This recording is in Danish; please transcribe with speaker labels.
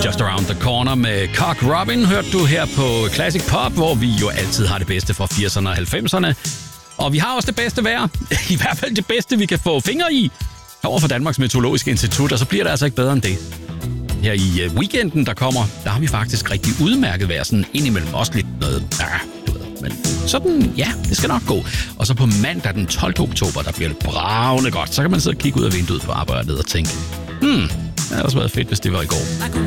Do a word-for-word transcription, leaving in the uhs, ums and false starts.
Speaker 1: Just Around the Corner med Cock Robin hørte du her på Classic Pop, hvor vi jo altid har det bedste fra firserne og halvfemserne. Og vi har også det bedste vejr. I hvert fald det bedste, vi kan få fingre i. Over for Danmarks Meteorologiske Institut, og så bliver det altså ikke bedre end det. Her i weekenden, der kommer, der har vi faktisk rigtig udmærket vejr. Sådan indimellem også lidt noget... Ja, du ved. Men sådan, ja, det skal nok gå. Og så på mandag den tolvte oktober, der bliver det bravende godt. Så kan man sidde og kigge ud af vinduet på arbejdet og tænke, hmm, det havde også været fedt, hvis det var i går.